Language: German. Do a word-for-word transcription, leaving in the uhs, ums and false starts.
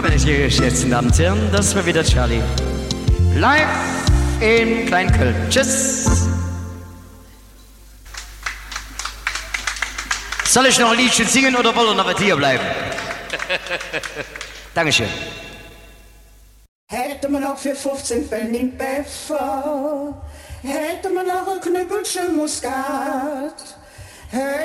So, meine sehr geschätzten Damen und Herren, das war wieder Charlie. Live in Kleinköln. Tschüss. Soll ich noch ein Liedchen singen oder wollen wir noch hier bleiben? Dankeschön. Hätte man noch für fünfzehn Pfennig Pfeffer, hätte man noch ein Knüppelchen Muskat.